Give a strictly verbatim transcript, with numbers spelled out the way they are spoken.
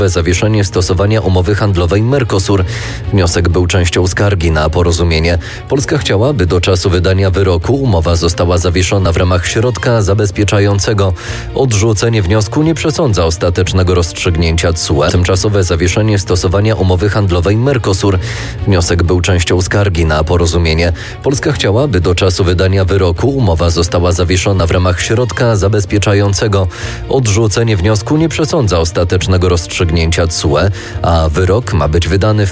Zawieszenie stosowania umowy handlowej Mercosur. Wniosek był częścią skargi na porozumienie. Polska chciała, by do czasu wydania wyroku umowa została zawieszona w ramach środka zabezpieczającego. Odrzucenie wniosku nie przesądza ostatecznego rozstrzygnięcia T S U E. Tymczasowe zawieszenie stosowania umowy handlowej Mercosur. Wniosek był częścią skargi na porozumienie. Polska chciała, by do czasu wydania wyroku umowa została zawieszona w ramach środka zabezpieczającego. Odrzucenie wniosku nie przesądza ostatecznego rozstrzygnięcia T S U E, a wyrok ma być wydany w